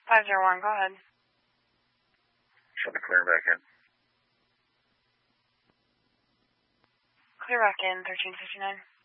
501, go ahead. Trying to clear back in. Clear back in, 1359.